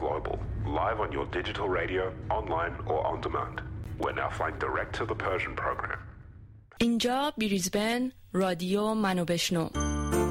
global, live on your digital radio, online or on demand. We're now flying direct to the Persian program. اینجا بریزبن رادیو منو بشنو.